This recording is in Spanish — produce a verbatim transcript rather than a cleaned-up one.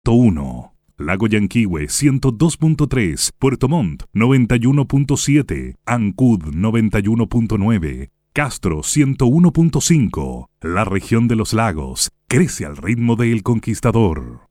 uno. Lago Yanquihue ciento dos punto tres, Puerto Montt noventa y uno punto siete, Ancud noventa y uno punto nueve, Castro ciento uno punto cinco. La región de los lagos crece al ritmo de El Conquistador.